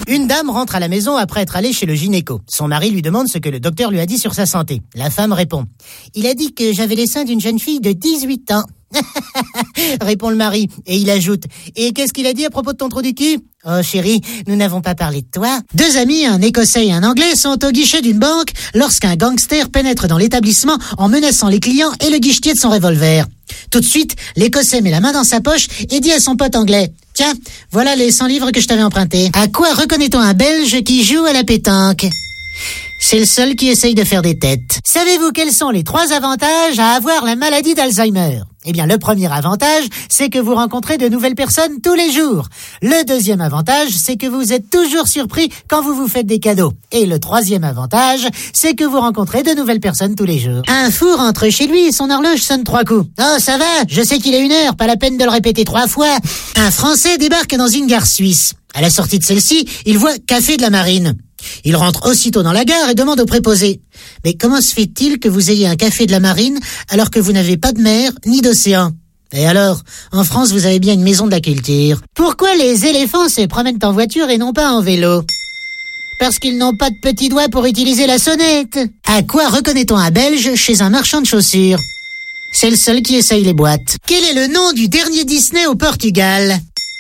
Une dame rentre à la maison après être allée chez le gynéco. Son mari lui demande ce que le docteur lui a dit sur sa santé. La femme répond: il a dit que j'avais les seins d'une jeune fille de 18 ans. Répond le mari, et il ajoute: et qu'est-ce qu'il a dit à propos de ton trou du cul? Oh chérie, nous n'avons pas parlé de toi. Deux amis, un Écossais et un Anglais, sont au guichet d'une banque lorsqu'un gangster pénètre dans l'établissement en menaçant les clients et le guichetier de son revolver. Tout de suite, l'Écossais met la main dans sa poche et dit à son pote anglais: tiens, voilà les 100 livres que je t'avais empruntés. À quoi reconnaît-on un Belge qui joue à la pétanque? C'est le seul qui essaye de faire des têtes. Savez-vous quels sont les 3 avantages à avoir la maladie d'Alzheimer? Eh bien, le premier avantage, c'est que vous rencontrez de nouvelles personnes tous les jours. Le deuxième avantage, c'est que vous êtes toujours surpris quand vous vous faites des cadeaux. Et le troisième avantage, c'est que vous rencontrez de nouvelles personnes tous les jours. Un fou rentre chez lui et son horloge sonne 3 coups. Oh, ça va, je sais qu'il est 1 heure, pas la peine de le répéter 3 fois. Un Français débarque dans une gare suisse. À la sortie de celle-ci, il voit Café de la Marine. Il rentre aussitôt dans la gare et demande au préposé: mais comment se fait-il que vous ayez un café de la Marine alors que vous n'avez pas de mer ni d'océan? Et alors, en France, vous avez bien une maison de la culture. Pourquoi les éléphants se promènent en voiture et non pas en vélo? Parce qu'ils n'ont pas de petits doigts pour utiliser la sonnette. À quoi reconnaît-on un Belge chez un marchand de chaussures? C'est le seul qui essaye les boîtes. Quel est le nom du dernier Disney au Portugal?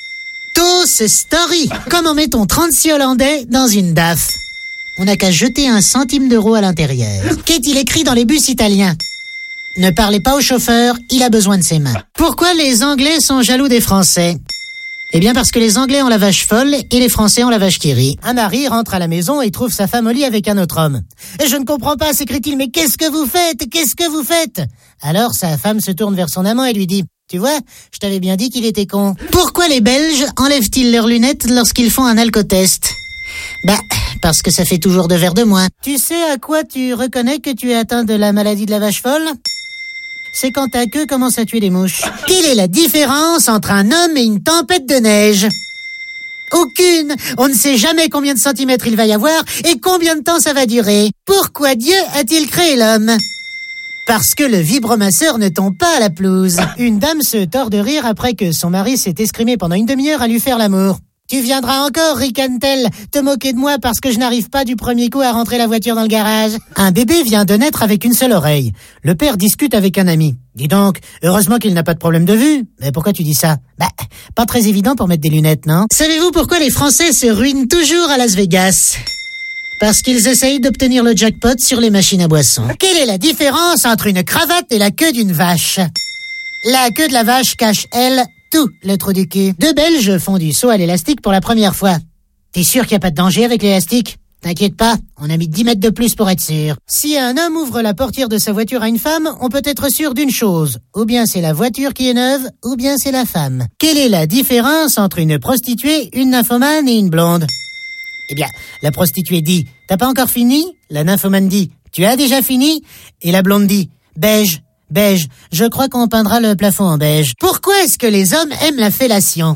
Toy Story. Comment met-on 36 Hollandais dans une DAF? On n'a qu'à jeter 1 centime d'euro à l'intérieur. Qu'est-il écrit dans les bus italiens? Ne parlez pas au chauffeur, il a besoin de ses mains. Pourquoi les Anglais sont jaloux des Français? Eh bien parce que les Anglais ont la vache folle et les Français ont la vache qui rit. Un mari rentre à la maison et trouve sa femme au lit avec un autre homme. « Je ne comprends pas » s'écrie-t-il, « mais qu'est-ce que vous faites? Qu'est-ce que vous faites ?» Alors sa femme se tourne vers son amant et lui dit: « Tu vois, je t'avais bien dit qu'il était con. » Pourquoi les Belges enlèvent-ils leurs lunettes lorsqu'ils font un alcotest? Bah, parce que ça fait toujours 2 verres de moins. Tu sais à quoi tu reconnais que tu es atteint de la maladie de la vache folle? C'est quand ta queue commence à tuer les mouches. Quelle est la différence entre un homme et une tempête de neige? Aucune. On ne sait jamais combien de centimètres il va y avoir et combien de temps ça va durer. Pourquoi Dieu a-t-il créé l'homme? Parce que le vibromasseur ne tombe pas à la pelouse. Une dame se tord de rire après que son mari s'est escrimé pendant une demi-heure à lui faire l'amour. Tu viendras encore, ricane-t-elle, te moquer de moi parce que je n'arrive pas du premier coup à rentrer la voiture dans le garage. Un bébé vient de naître avec une seule oreille. Le père discute avec un ami. Dis donc, heureusement qu'il n'a pas de problème de vue. Mais pourquoi tu dis ça? Bah, pas très évident pour mettre des lunettes, non? Savez-vous pourquoi les Français se ruinent toujours à Las Vegas? Parce qu'ils essayent d'obtenir le jackpot sur les machines à boissons. Quelle est la différence entre une cravate et la queue d'une vache? La queue de la vache cache, elle, tout le trou du cul. 2 Belges font du saut à l'élastique pour la première fois. T'es sûr qu'il n'y a pas de danger avec l'élastique? T'inquiète pas, on a mis 10 mètres de plus pour être sûr. Si un homme ouvre la portière de sa voiture à une femme, on peut être sûr d'une chose. Ou bien c'est la voiture qui est neuve, ou bien c'est la femme. Quelle est la différence entre une prostituée, une nymphomane et une blonde? Eh bien, la prostituée dit: « T'as pas encore fini ?» La nymphomane dit: « Tu as déjà fini ?» Et la blonde dit: « Beige, beige, je crois qu'on peindra le plafond en beige. » Pourquoi est-ce que les hommes aiment la fellation?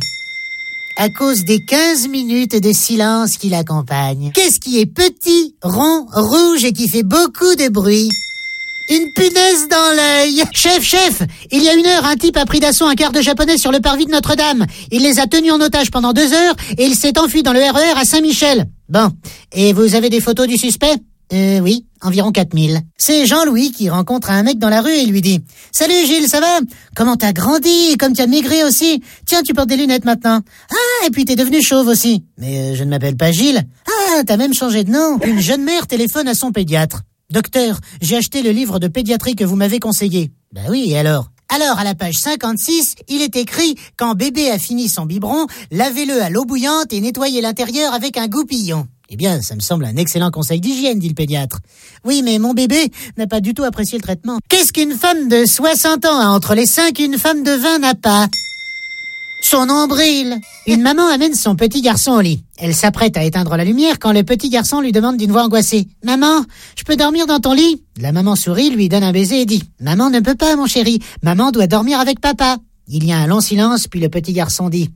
À cause des 15 minutes de silence qui l'accompagnent. Qu'est-ce qui est petit, rond, rouge et qui fait beaucoup de bruit? Une punaise dans l'œil. Chef, il y a 1 heure, un type a pris d'assaut un quart de japonais sur le parvis de Notre-Dame. Il les a tenus en otage pendant 2 heures et il s'est enfui dans le RER à Saint-Michel. Bon, et vous avez des photos du suspect? Oui, environ 4000. C'est Jean-Louis qui rencontre un mec dans la rue et lui dit: « Salut Gilles, ça va? Comment t'as grandi et comme t'as maigré aussi? Tiens, tu portes des lunettes maintenant. Ah, et puis t'es devenu chauve aussi. Mais je ne m'appelle pas Gilles. Ah, t'as même changé de nom. » Une jeune mère téléphone à son pédiatre. « Docteur, j'ai acheté le livre de pédiatrie que vous m'avez conseillé. » Ben oui, et alors? Alors, à la page 56, il est écrit: « Quand bébé a fini son biberon, lavez-le à l'eau bouillante et nettoyez l'intérieur avec un goupillon. » Eh bien, ça me semble un excellent conseil d'hygiène, dit le pédiatre. Oui, mais mon bébé n'a pas du tout apprécié le traitement. Qu'est-ce qu'une femme de 60 ans a entre les seins qu'une femme de 20 n'a pas? Son nombril. Une maman amène son petit garçon au lit. Elle s'apprête à éteindre la lumière quand le petit garçon lui demande d'une voix angoissée: « Maman, je peux dormir dans ton lit ?» La maman sourit, lui donne un baiser et dit: « Maman ne peut pas, mon chéri. Maman doit dormir avec papa. » Il y a un long silence, puis le petit garçon dit: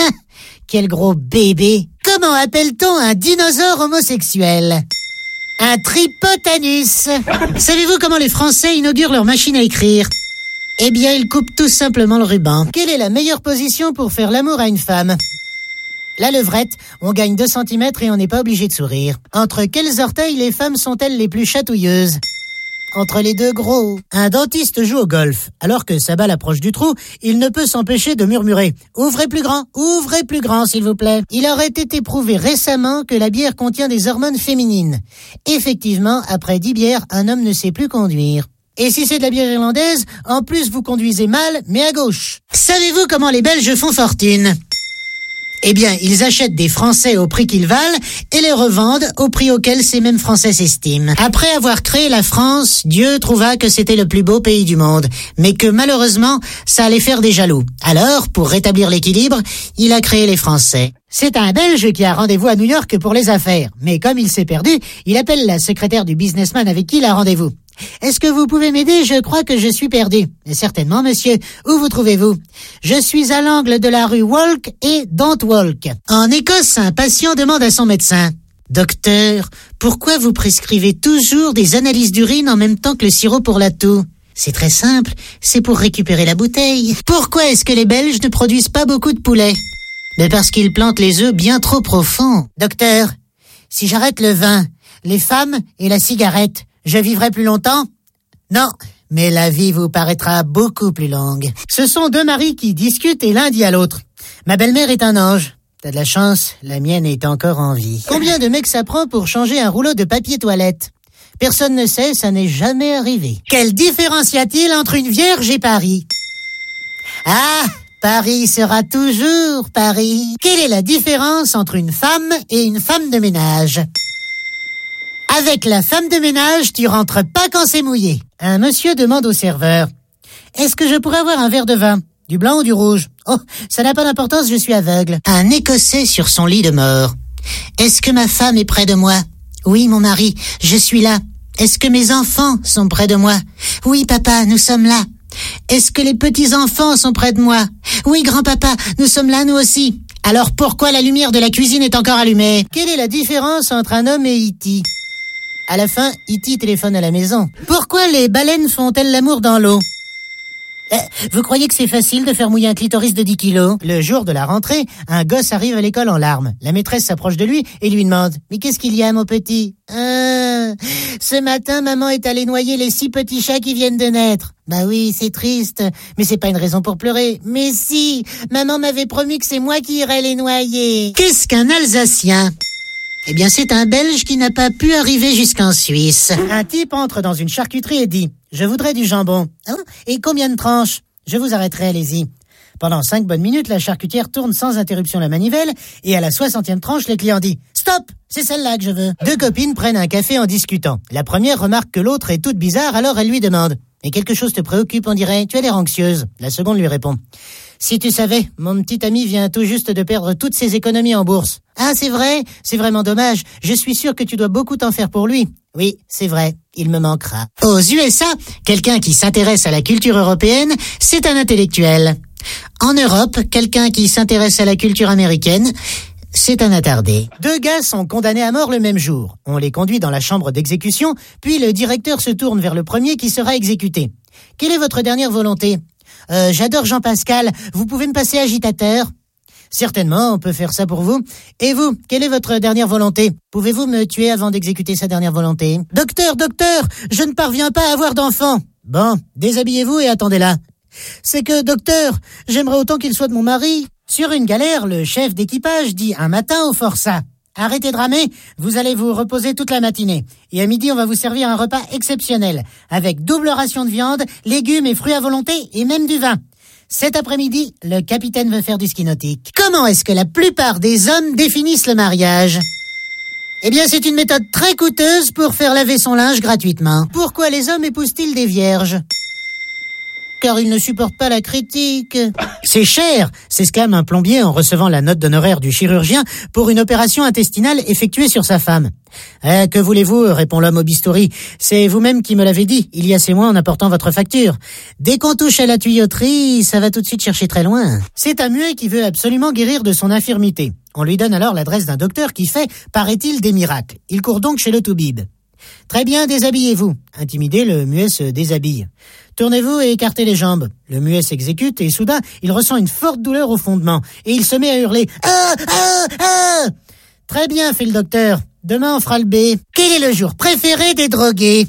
« Quel gros bébé !» Comment appelle-t-on un dinosaure homosexuel? Un tripotanus. Savez-vous comment les Français inaugurent leur machine à écrire? Eh bien, ils coupent tout simplement le ruban. Quelle est la meilleure position pour faire l'amour à une femme? La levrette, on gagne 2 cm et on n'est pas obligé de sourire. Entre quels orteils les femmes sont-elles les plus chatouilleuses ? Entre les deux gros. Un dentiste joue au golf. Alors que sa balle approche du trou, il ne peut s'empêcher de murmurer « Ouvrez plus grand, s'il vous plaît ». Il aurait été prouvé récemment que la bière contient des hormones féminines. Effectivement, après 10 bières, un homme ne sait plus conduire. Et si c'est de la bière irlandaise, en plus vous conduisez mal, mais à gauche. Savez-vous comment les Belges font fortune ? Eh bien, ils achètent des Français au prix qu'ils valent et les revendent au prix auquel ces mêmes Français s'estiment. Après avoir créé la France, Dieu trouva que c'était le plus beau pays du monde, mais que malheureusement, ça allait faire des jaloux. Alors, pour rétablir l'équilibre, il a créé les Français. C'est un Belge qui a rendez-vous à New York pour les affaires, mais comme il s'est perdu, il appelle la secrétaire du businessman avec qui il a rendez-vous. « Est-ce que vous pouvez m'aider ? Je crois que je suis perdu. »« Certainement, monsieur. Où vous trouvez-vous ? » ?»« Je suis à l'angle de la rue Walk et Don't Walk. » En Écosse, un patient demande à son médecin. « Docteur, pourquoi vous prescrivez toujours des analyses d'urine en même temps que le sirop pour la toux ? » C'est très simple, c'est pour récupérer la bouteille. « Pourquoi est-ce que les Belges ne produisent pas beaucoup de poulet ? » Mais parce qu'ils plantent les œufs bien trop profonds. « Docteur, si j'arrête le vin, les femmes et la cigarette, je vivrai plus longtemps ? » Non, mais la vie vous paraîtra beaucoup plus longue. Ce sont 2 maris qui discutent et l'un dit à l'autre. Ma belle-mère est un ange. T'as de la chance, la mienne est encore en vie. Combien de mecs ça prend pour changer un rouleau de papier toilette ? Personne ne sait, ça n'est jamais arrivé. Quelle différence y a-t-il entre une vierge et Paris ? Ah, Paris sera toujours Paris. Quelle est la différence entre une femme et une femme de ménage ? Avec la femme de ménage, tu rentres pas quand c'est mouillé. Un monsieur demande au serveur. Est-ce que je pourrais avoir un verre de vin ? Du blanc ou du rouge ? Oh, ça n'a pas d'importance, je suis aveugle. Un Écossais sur son lit de mort. Est-ce que ma femme est près de moi ? Oui, mon mari, je suis là. Est-ce que mes enfants sont près de moi ? Oui, papa, nous sommes là. Est-ce que les petits-enfants sont près de moi ? Oui, grand-papa, nous sommes là, nous aussi. Alors pourquoi la lumière de la cuisine est encore allumée ? Quelle est la différence entre un homme et E.T. ? À la fin, E.T. téléphone à la maison. Pourquoi les baleines font-elles l'amour dans l'eau ? Vous croyez que c'est facile de faire mouiller un clitoris de 10 kilos ? Le jour de la rentrée, un gosse arrive à l'école en larmes. La maîtresse s'approche de lui et lui demande « Mais qu'est-ce qu'il y a, mon petit ?»« Ce matin, maman est allée noyer les 6 petits chats qui viennent de naître. »« Bah oui, c'est triste, mais c'est pas une raison pour pleurer. »« Mais si, maman m'avait promis que c'est moi qui irais les noyer. » Qu'est-ce qu'un Alsacien ? Eh bien, c'est un Belge qui n'a pas pu arriver jusqu'en Suisse. Un type entre dans une charcuterie et dit « Je voudrais du jambon. »« Hein ? Et combien de tranches ? » ?»« Je vous arrêterai, allez-y. » Pendant 5 bonnes minutes, la charcutière tourne sans interruption la manivelle et à la 60e tranche, le client dit « Stop ! C'est celle-là que je veux. » 2 copines prennent un café en discutant. La première remarque que l'autre est toute bizarre, alors elle lui demande « Mais quelque chose te préoccupe, on dirait. Tu as l'air anxieuse. » La seconde lui répond « Si tu savais, mon petit ami vient tout juste de perdre toutes ses économies en bourse. »« Ah, c'est vrai ? C'est vraiment dommage. Je suis sûr que tu dois beaucoup t'en faire pour lui. »« Oui, c'est vrai. Il me manquera. » Aux USA, quelqu'un qui s'intéresse à la culture européenne, c'est un intellectuel. En Europe, quelqu'un qui s'intéresse à la culture américaine, c'est un attardé. 2 gars sont condamnés à mort le même jour. On les conduit dans la chambre d'exécution, puis le directeur se tourne vers le premier qui sera exécuté. « Quelle est votre dernière volonté ? » « J'adore Jean-Pascal. Vous pouvez me passer agitateur ? » « Certainement, on peut faire ça pour vous. Et vous, quelle est votre dernière volonté ? Pouvez-vous me tuer avant d'exécuter sa dernière volonté ? »« Docteur, je ne parviens pas à avoir d'enfant. »« Bon, déshabillez-vous et attendez là. »« C'est que, docteur, j'aimerais autant qu'il soit de mon mari. » Sur une galère, le chef d'équipage dit un matin au forçat : « Arrêtez de ramer, vous allez vous reposer toute la matinée. Et à midi, on va vous servir un repas exceptionnel, avec double ration de viande, légumes et fruits à volonté, et même du vin. » Cet après-midi, le capitaine veut faire du ski nautique. Comment est-ce que la plupart des hommes définissent le mariage ? Eh bien, c'est une méthode très coûteuse pour faire laver son linge gratuitement. Pourquoi les hommes épousent-ils des vierges ? Car ils ne supportent pas la critique. C'est cher, s'exclame un plombier en recevant la note d'honoraire du chirurgien pour une opération intestinale effectuée sur sa femme. « Que voulez-vous » répond l'homme au bistouri. « C'est vous-même qui me l'avez dit, il y a 6 mois en apportant votre facture. Dès qu'on touche à la tuyauterie, ça va tout de suite chercher très loin. » C'est un muet qui veut absolument guérir de son infirmité. On lui donne alors l'adresse d'un docteur qui fait, paraît-il, des miracles. Il court donc chez le toubib. Très bien, déshabillez-vous. Intimidé, le muet se déshabille. Tournez-vous et écartez les jambes. Le muet s'exécute et soudain, il ressent une forte douleur au fondement et il se met à hurler. Ah, ah, ah! Très bien, fait le docteur. Demain, on fera le B. Quel est le jour préféré des drogués?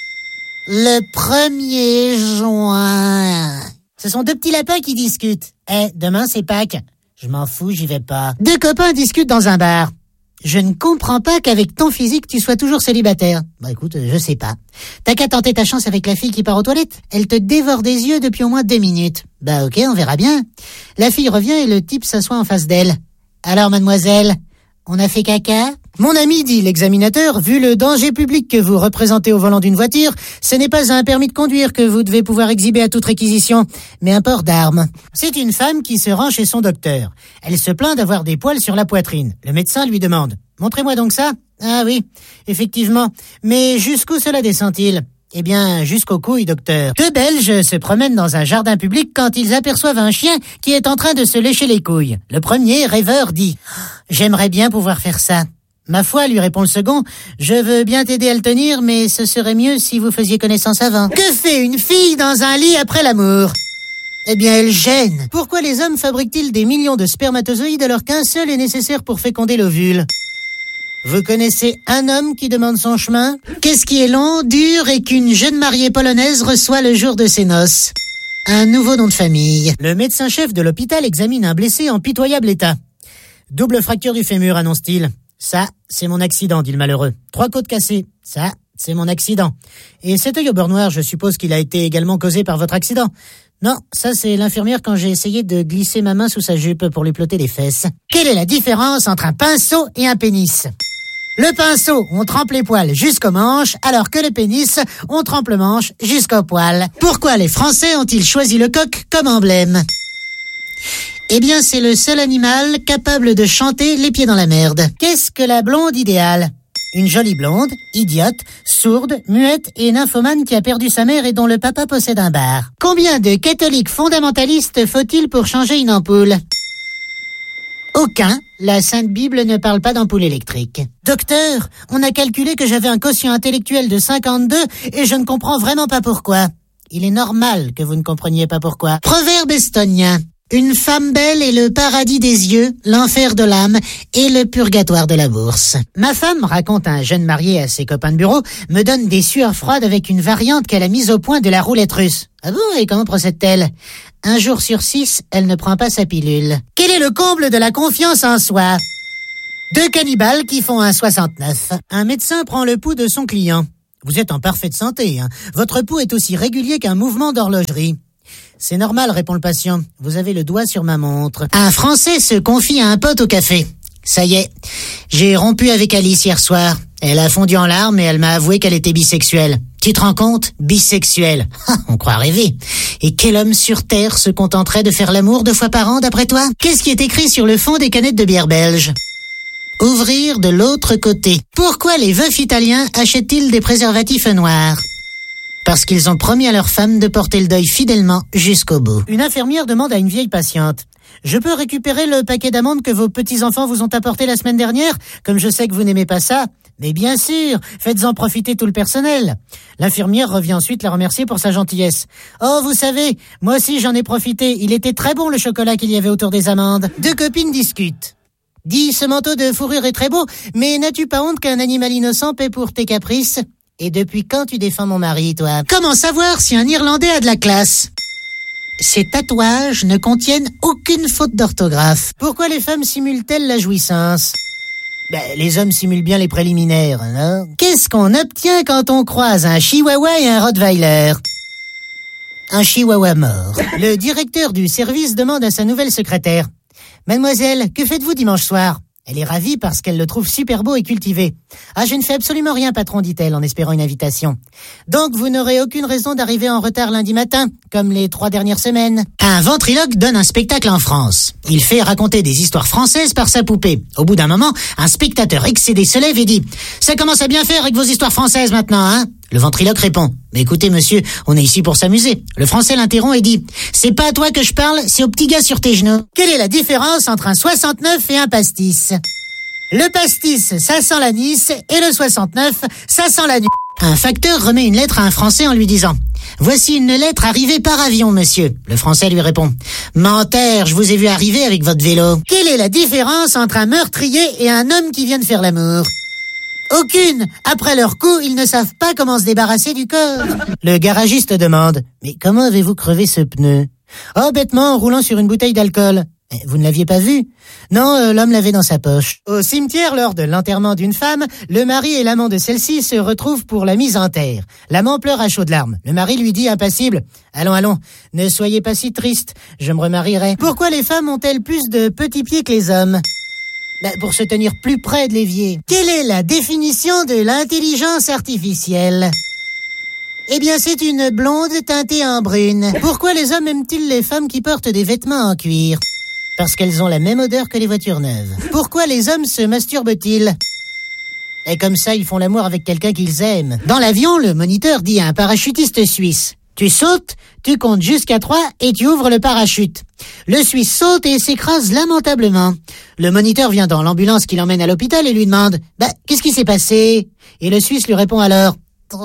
Le 1er juin. Ce sont deux petits lapins qui discutent. Demain, c'est Pâques. Je m'en fous, j'y vais pas. Deux copains discutent dans un bar. Je ne comprends pas qu'avec ton physique, tu sois toujours célibataire. Bah écoute, je sais pas. T'as qu'à tenter ta chance avec la fille qui part aux toilettes. Elle te dévore des yeux depuis au moins 2 minutes. Bah ok, on verra bien. La fille revient et le type s'assoit en face d'elle. Alors mademoiselle, on a fait caca? Mon ami, dit l'examinateur, vu le danger public que vous représentez au volant d'une voiture, ce n'est pas un permis de conduire que vous devez pouvoir exhiber à toute réquisition, mais un port d'armes. C'est une femme qui se rend chez son docteur. Elle se plaint d'avoir des poils sur la poitrine. Le médecin lui demande « Montrez-moi donc ça ?» Ah oui, effectivement. Mais jusqu'où cela descend-il ? Eh bien, jusqu'aux couilles, docteur. Deux Belges se promènent dans un jardin public quand ils aperçoivent un chien qui est en train de se lécher les couilles. Le premier, rêveur, dit « J'aimerais bien pouvoir faire ça. » Ma foi, lui répond le second, je veux bien t'aider à le tenir, mais ce serait mieux si vous faisiez connaissance avant. Que fait une fille dans un lit après l'amour? Eh bien, elle gêne. Pourquoi les hommes fabriquent-ils des millions de spermatozoïdes alors qu'un seul est nécessaire pour féconder l'ovule? Vous connaissez un homme qui demande son chemin? Qu'est-ce qui est long, dur et qu'une jeune mariée polonaise reçoit le jour de ses noces? Un nouveau nom de famille. Le médecin-chef de l'hôpital examine un blessé en pitoyable état. Double fracture du fémur, annonce-t-il. Ça, c'est mon accident, dit le malheureux. 3 côtes cassées. Ça, c'est mon accident. Et cet œil au beurre noir, je suppose qu'il a été également causé par votre accident. Non, ça c'est l'infirmière quand j'ai essayé de glisser ma main sous sa jupe pour lui plotter les fesses. Quelle est la différence entre un pinceau et un pénis? Le pinceau, on trempe les poils jusqu'aux manches, alors que le pénis, on trempe le manche jusqu'aux poils. Pourquoi les Français ont-ils choisi le coq comme emblème? Eh bien, c'est le seul animal capable de chanter les pieds dans la merde. Qu'est-ce que la blonde idéale? Une jolie blonde, idiote, sourde, muette et nymphomane qui a perdu sa mère et dont le papa possède un bar. Combien de catholiques fondamentalistes faut-il pour changer une ampoule? Aucun. La Sainte Bible ne parle pas d'ampoule électrique. Docteur, on a calculé que j'avais un quotient intellectuel de 52 et je ne comprends vraiment pas pourquoi. Il est normal que vous ne compreniez pas pourquoi. Proverbe estonien. Une femme belle est le paradis des yeux, l'enfer de l'âme et le purgatoire de la bourse. Ma femme, raconte un jeune marié à ses copains de bureau, me donne des sueurs froides avec une variante qu'elle a mise au point de la roulette russe. Ah bon, et comment procède-t-elle? 1 jour sur 6, elle ne prend pas sa pilule. Quel est le comble de la confiance en soi? 2 cannibales qui font un 69. Un médecin prend le pouls de son client. Vous êtes en parfaite santé, hein. Votre pouls est aussi régulier qu'un mouvement d'horlogerie. C'est normal, répond le patient. Vous avez le doigt sur ma montre. Un Français se confie à un pote au café. Ça y est, j'ai rompu avec Alice hier soir. Elle a fondu en larmes et elle m'a avoué qu'elle était bisexuelle. Tu te rends compte? Bisexuelle. On croit rêver. Et quel homme sur Terre se contenterait de faire l'amour 2 fois par an, d'après toi? Qu'est-ce qui est écrit sur le fond des canettes de bière belge? Ouvrir de l'autre côté. Pourquoi les veufs italiens achètent-ils des préservatifs noirs? Parce qu'ils ont promis à leurs femmes de porter le deuil fidèlement jusqu'au bout. Une infirmière demande à une vieille patiente. Je peux récupérer le paquet d'amandes que vos petits-enfants vous ont apporté la semaine dernière, comme je sais que vous n'aimez pas ça? Mais bien sûr, faites-en profiter tout le personnel. L'infirmière revient ensuite la remercier pour sa gentillesse. Oh, vous savez, moi aussi j'en ai profité. Il était très bon le chocolat qu'il y avait autour des amandes. 2 copines discutent. Dis, ce manteau de fourrure est très beau, mais n'as-tu pas honte qu'un animal innocent paie pour tes caprices? Et depuis quand tu défends mon mari, toi? Comment savoir si un Irlandais a de la classe? Ces tatouages ne contiennent aucune faute d'orthographe. Pourquoi les femmes simulent-elles la jouissance? Les hommes simulent bien les préliminaires, non? Qu'est-ce qu'on obtient quand on croise un chihuahua et un rottweiler? Un chihuahua mort. Le directeur du service demande à sa nouvelle secrétaire. Mademoiselle, que faites-vous dimanche soir? Elle est ravie parce qu'elle le trouve super beau et cultivé. Ah, je ne fais absolument rien, patron, dit-elle en espérant une invitation. Donc, vous n'aurez aucune raison d'arriver en retard lundi matin, comme les 3 dernières semaines. Un ventriloque donne un spectacle en France. Il fait raconter des histoires françaises par sa poupée. Au bout d'un moment, un spectateur excédé se lève et dit « Ça commence à bien faire avec vos histoires françaises maintenant, hein ?» Le ventriloque répond « Mais écoutez, monsieur, on est ici pour s'amuser. » Le français l'interrompt et dit « C'est pas à toi que je parle, c'est au petit gars sur tes genoux. » Quelle est la différence entre un 69 et un pastis? Le pastis, ça sent l'anis, et le 69, ça sent la nuit. Un facteur remet une lettre à un Français en lui disant « Voici une lettre arrivée par avion, monsieur. » Le Français lui répond « Menteur, je vous ai vu arriver avec votre vélo. » Quelle est la différence entre un meurtrier et un homme qui vient de faire l'amour ? Aucune. Après leur coup, ils ne savent pas comment se débarrasser du corps. Le garagiste demande « Mais comment avez-vous crevé ce pneu ?»« Oh, bêtement, en roulant sur une bouteille d'alcool. » Vous ne l'aviez pas vu ? Non, l'homme l'avait dans sa poche. Au cimetière, lors de l'enterrement d'une femme, le mari et l'amant de celle-ci se retrouvent pour la mise en terre. L'amant pleure à chaudes larmes. Le mari lui dit impassible « Allons, ne soyez pas si triste, je me remarierai. » Pourquoi les femmes ont-elles plus de petits pieds que les hommes ? Pour se tenir plus près de l'évier. Quelle est la définition de l'intelligence artificielle ? Eh bien, c'est une blonde teintée en brune. Pourquoi les hommes aiment-ils les femmes qui portent des vêtements en cuir ? Parce qu'elles ont la même odeur que les voitures neuves. Pourquoi les hommes se masturbent-ils ? Et comme ça, ils font l'amour avec quelqu'un qu'ils aiment. Dans l'avion, le moniteur dit à un parachutiste suisse « Tu sautes, tu comptes jusqu'à 3 et tu ouvres le parachute. » Le Suisse saute et s'écrase lamentablement. Le moniteur vient dans l'ambulance qui l'emmène à l'hôpital et lui demande « Qu'est-ce qui s'est passé ?» Et le Suisse lui répond alors « 3. »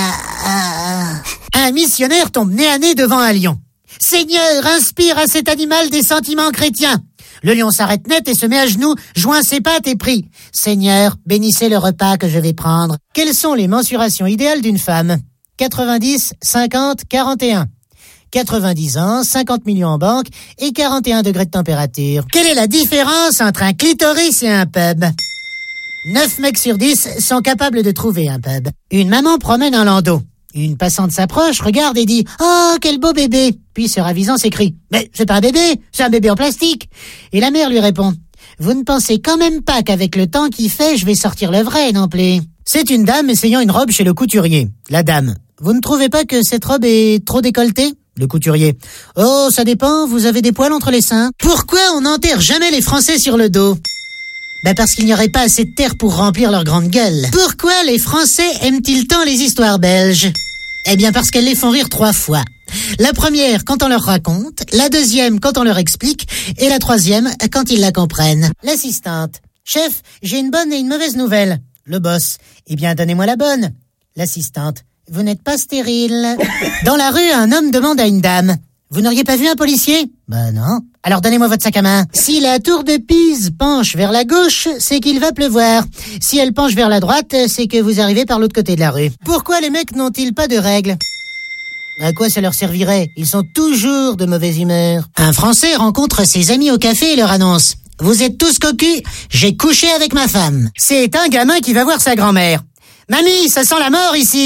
Un missionnaire tombe nez à nez devant un lion. « Seigneur, inspire à cet animal des sentiments chrétiens. » Le lion s'arrête net et se met à genoux, joint ses pattes et prie. « Seigneur, bénissez le repas que je vais prendre. » Quelles sont les mensurations idéales d'une femme ? 90, 50, 41. 90 ans, 50 millions en banque et 41 degrés de température. Quelle est la différence entre un clitoris et un pub ? 9 mecs sur 10 sont capables de trouver un pub. Une maman promène un landau. Une passante s'approche, regarde et dit « Oh, quel beau bébé !» Puis se ravisant s'écrie « Mais c'est pas un bébé, c'est un bébé en plastique !» Et la mère lui répond « Vous ne pensez quand même pas qu'avec le temps qui fait, je vais sortir le vrai, non plus ?» C'est une dame essayant une robe chez le couturier. La dame « Vous ne trouvez pas que cette robe est trop décolletée ?» Le couturier « Oh, ça dépend, vous avez des poils entre les seins. » Pourquoi on n'enterre jamais les Français sur le dos ? Parce qu'il n'y aurait pas assez de terre pour remplir leur grande gueule. Pourquoi les Français aiment-ils tant les histoires belges ? Eh bien parce qu'elles les font rire 3 fois. La première quand on leur raconte, la deuxième quand on leur explique, et la troisième quand ils la comprennent. L'assistante. Chef, j'ai une bonne et une mauvaise nouvelle. Le boss. Eh bien donnez-moi la bonne. L'assistante. Vous n'êtes pas stérile. Dans la rue, un homme demande à une dame. Vous n'auriez pas vu un policier ? Non. Alors donnez-moi votre sac à main. Si la tour de Pise penche vers la gauche, c'est qu'il va pleuvoir. Si elle penche vers la droite, c'est que vous arrivez par l'autre côté de la rue. Pourquoi les mecs n'ont-ils pas de règles ? À quoi ça leur servirait ? Ils sont toujours de mauvaise humeur. Un Français rencontre ses amis au café et leur annonce « Vous êtes tous cocus, j'ai couché avec ma femme. » C'est un gamin qui va voir sa grand-mère. « Mamie, ça sent la mort ici !»«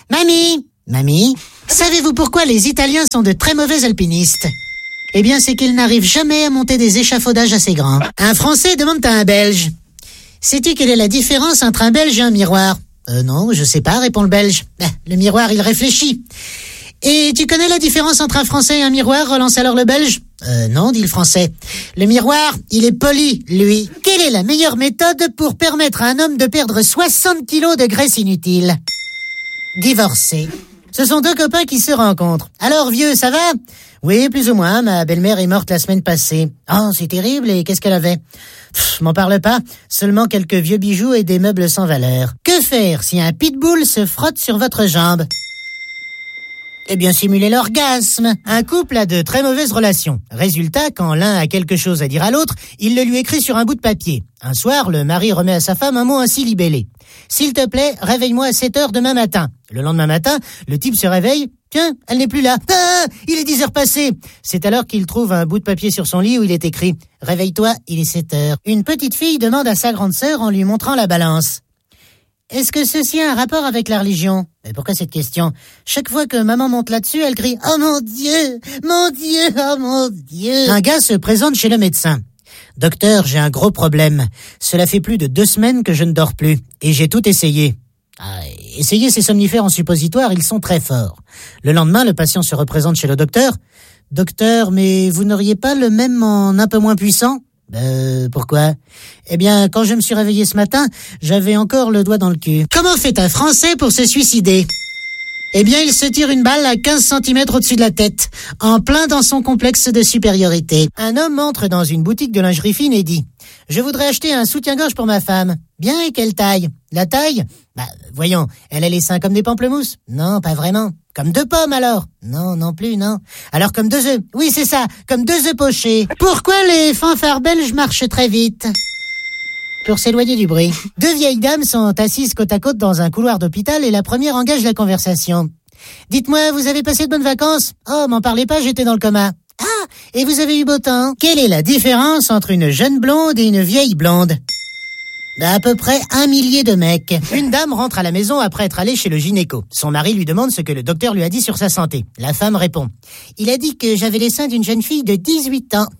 Mamie, savez-vous pourquoi les Italiens sont de très mauvais alpinistes ? » Eh bien, c'est qu'ils n'arrivent jamais à monter des échafaudages assez grands. Un Français demande à un Belge « Sais-tu quelle est la différence entre un Belge et un miroir ?»« Non, je sais pas, répond le Belge. Le miroir, il réfléchit. « Et tu connais la différence entre un Français et un miroir ?» relance alors le Belge. « Non, dit le Français. Le miroir, il est poli, lui. » Quelle est la meilleure méthode pour permettre à un homme de perdre 60 kilos de graisse inutile ? Divorcer. Ce sont 2 copains qui se rencontrent. « Alors, vieux, ça va ?»« Oui, plus ou moins. Ma belle-mère est morte la semaine passée. »« Oh, c'est terrible. Et qu'est-ce qu'elle avait ?»« M'en parle pas. Seulement quelques vieux bijoux et des meubles sans valeur. »« Que faire si un pitbull se frotte sur votre jambe ?» Eh bien, simuler l'orgasme. Un couple a de très mauvaises relations. Résultat, quand l'un a quelque chose à dire à l'autre, il le lui écrit sur un bout de papier. Un soir, le mari remet à sa femme un mot ainsi libellé. « S'il te plaît, réveille-moi à 7h demain matin. » Le lendemain matin, le type se réveille. Tiens, elle n'est plus là. Ah, il est 10h passé. C'est alors qu'il trouve un bout de papier sur son lit où il est écrit « Réveille-toi, il est 7h. » Une petite fille demande à sa grande sœur en lui montrant la balance. Est-ce que ceci a un rapport avec la religion ? Mais pourquoi cette question ? Chaque fois que maman monte là-dessus, elle crie « Oh mon Dieu, mon Dieu, oh mon Dieu !» Un gars se présente chez le médecin. « Docteur, j'ai un gros problème. Cela fait plus de 2 semaines que je ne dors plus. Et j'ai tout essayé. » Essayez ces somnifères en suppositoire, ils sont très forts. Le lendemain, le patient se représente chez le docteur. « Docteur, mais vous n'auriez pas le même en un peu moins puissant ?» Pourquoi ? Eh bien, quand je me suis réveillé ce matin, j'avais encore le doigt dans le cul. Comment fait un Français pour se suicider ? Eh bien, il se tire une balle à 15 cm au-dessus de la tête, en plein dans son complexe de supériorité. Un homme entre dans une boutique de lingerie fine et dit « Je voudrais acheter un soutien-gorge pour ma femme. Bien, et quelle taille? La taille? Voyons, elle a les seins comme des pamplemousses? Non, pas vraiment. Comme 2 pommes alors? Non, non plus, non. Alors comme 2 œufs? Oui, c'est ça, comme 2 œufs pochés. Pourquoi les fanfares belges marchent très vite? Pour s'éloigner du bruit. 2 vieilles dames sont assises côte à côte dans un couloir d'hôpital et la première engage la conversation. Dites-moi, vous avez passé de bonnes vacances? Oh, m'en parlez pas, j'étais dans le coma. Ah, et vous avez eu beau temps? Quelle est la différence entre une jeune blonde et une vieille blonde? À peu près 1 millier de mecs. Une dame rentre à la maison après être allée chez le gynéco. Son mari lui demande ce que le docteur lui a dit sur sa santé. La femme répond. Il a dit que j'avais les seins d'une jeune fille de 18 ans.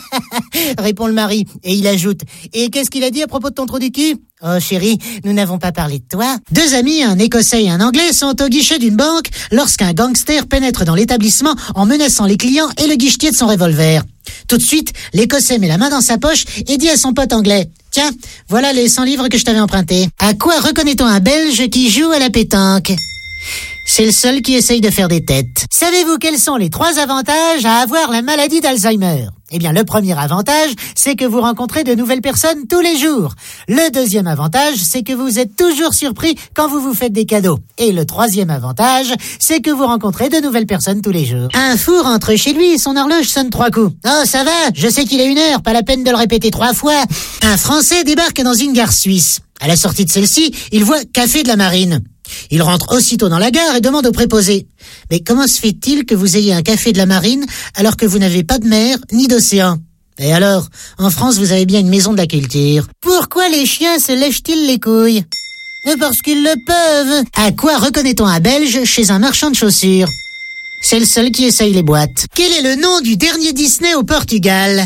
Répond le mari, et il ajoute. Et qu'est-ce qu'il a dit à propos de ton trou du cul? Oh chérie, nous n'avons pas parlé de toi. 2 amis, un Écossais et un Anglais, sont au guichet d'une banque lorsqu'un gangster pénètre dans l'établissement en menaçant les clients et le guichetier de son revolver. Tout de suite, l'Écossais met la main dans sa poche et dit à son pote anglais. Tiens, voilà les 100 livres que je t'avais empruntés. À quoi reconnaît-on un Belge qui joue à la pétanque? C'est le seul qui essaye de faire des têtes. Savez-vous quels sont les 3 avantages à avoir la maladie d'Alzheimer? Eh bien, le premier avantage, c'est que vous rencontrez de nouvelles personnes tous les jours. Le deuxième avantage, c'est que vous êtes toujours surpris quand vous vous faites des cadeaux. Et le troisième avantage, c'est que vous rencontrez de nouvelles personnes tous les jours. Un fou rentre chez lui et son horloge sonne 3 coups. Oh, ça va, je sais qu'il est 1 heure, pas la peine de le répéter 3 fois. Un Français débarque dans une gare suisse. À la sortie de celle-ci, il voit Café de la Marine. Il rentre aussitôt dans la gare et demande au préposé. Mais comment se fait-il que vous ayez un café de la Marine alors que vous n'avez pas de mer ni d'océan? Et alors, en France, vous avez bien une maison de la culture. Pourquoi les chiens se lèchent-ils les couilles? Parce qu'ils le peuvent. À quoi reconnaît-on un Belge chez un marchand de chaussures? C'est le seul qui essaye les boîtes. Quel est le nom du dernier Disney au Portugal?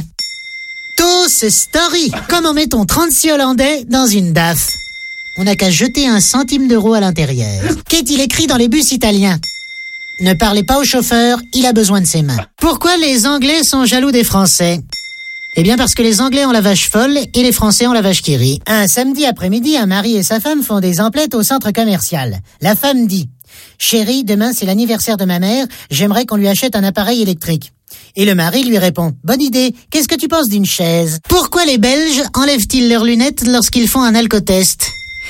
Toy Story. Comment met-on 36 Hollandais dans une DAF? On n'a qu'à jeter 1 centime d'euro à l'intérieur. Qu'est-il écrit dans les bus italiens? Ne parlez pas au chauffeur, il a besoin de ses mains. Pourquoi les Anglais sont jaloux des Français? Eh bien parce que les Anglais ont la vache folle et les Français ont la vache qui rit. Un samedi après-midi, un mari et sa femme font des emplettes au centre commercial. La femme dit « Chérie, demain c'est l'anniversaire de ma mère, j'aimerais qu'on lui achète un appareil électrique. » Et le mari lui répond « Bonne idée, qu'est-ce que tu penses d'une chaise ?» Pourquoi les Belges enlèvent-ils leurs lunettes lorsqu'ils font un alcotest?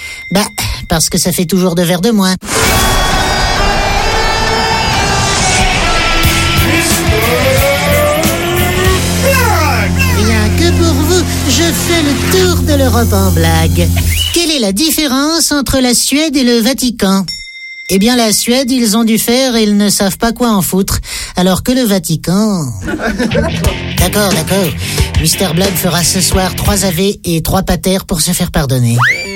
Parce que ça fait toujours 2 verres de moins. Rien que pour vous, je fais le tour de l'Europe en blague. Quelle est la différence entre la Suède et le Vatican? Eh bien, la Suède, ils ont du fer et ils ne savent pas quoi en foutre. Alors que le Vatican... D'accord. Mr. Blood fera ce soir 3 AV et 3 patères pour se faire pardonner.